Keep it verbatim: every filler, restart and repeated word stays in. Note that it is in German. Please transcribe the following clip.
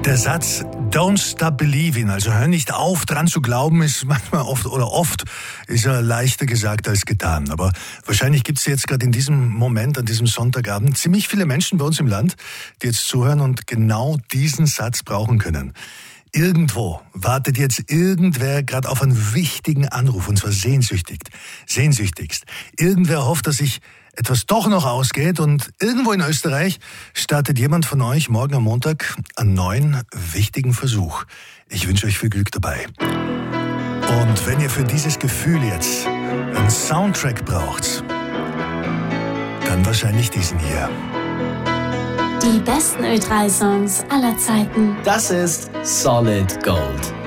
Der Satz Don't stop believing, also hör nicht auf, dran zu glauben, ist manchmal oft oder oft ist ja leichter gesagt als getan. Aber wahrscheinlich gibt es jetzt gerade in diesem Moment, an diesem Sonntagabend, ziemlich viele Menschen bei uns im Land, die jetzt zuhören und genau diesen Satz brauchen können. Irgendwo wartet jetzt irgendwer gerade auf einen wichtigen Anruf, und zwar sehnsüchtig, sehnsüchtigst. Irgendwer hofft, dass sich etwas doch noch ausgeht, und irgendwo in Österreich startet jemand von euch morgen am Montag einen neuen, wichtigen Versuch. Ich wünsche euch viel Glück dabei. Und wenn ihr für dieses Gefühl jetzt einen Soundtrack braucht, dann wahrscheinlich diesen hier. Die besten Ö drei Songs aller Zeiten. Das ist Solid Gold.